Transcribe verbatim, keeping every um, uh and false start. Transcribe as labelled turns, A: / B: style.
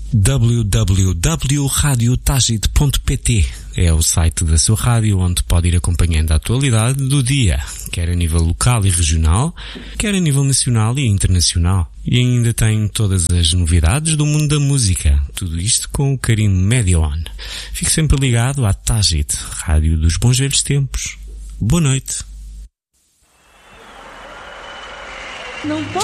A: w w w ponto rádio tagit ponto p t é o site da sua rádio, onde pode ir acompanhando a atualidade do dia, quer a nível local e regional, quer a nível nacional e internacional. E ainda tem todas as novidades do mundo da música, tudo isto com o carinho Media On. Fique sempre ligado à Tagit, rádio dos bons velhos tempos. Boa noite.
B: Não